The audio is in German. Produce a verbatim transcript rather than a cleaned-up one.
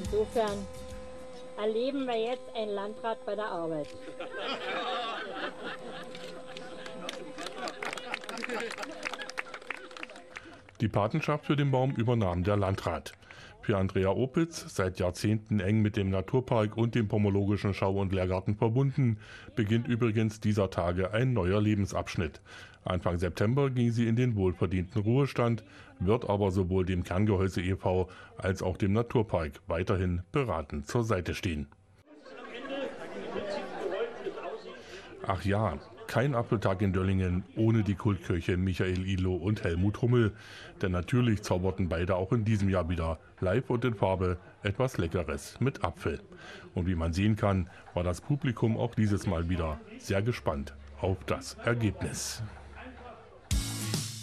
Insofern erleben wir jetzt einen Landrat bei der Arbeit. Die Patenschaft für den Baum übernahm der Landrat. Für Andrea Opitz, seit Jahrzehnten eng mit dem Naturpark und dem Pomologischen Schau- und Lehrgarten verbunden, beginnt übrigens dieser Tage ein neuer Lebensabschnitt. Anfang September ging sie in den wohlverdienten Ruhestand, wird aber sowohl dem Kerngehäuse e V als auch dem Naturpark weiterhin beratend zur Seite stehen. Ach ja, kein Apfeltag in Döllingen ohne die Kultköche Michael Ihlow und Helmut Hummel. Denn natürlich zauberten beide auch in diesem Jahr wieder live und in Farbe etwas Leckeres mit Apfel. Und wie man sehen kann, war das Publikum auch dieses Mal wieder sehr gespannt auf das Ergebnis.